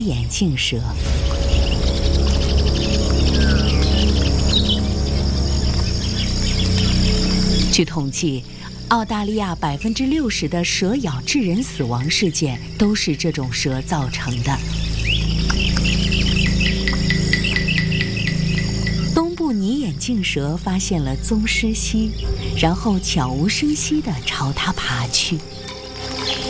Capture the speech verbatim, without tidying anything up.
眼镜蛇。据统计，澳大利亚百分之六十的蛇咬致人死亡事件都是这种蛇造成的。东部泥眼镜蛇发现了宗师蜥，然后悄无声息地朝它爬去。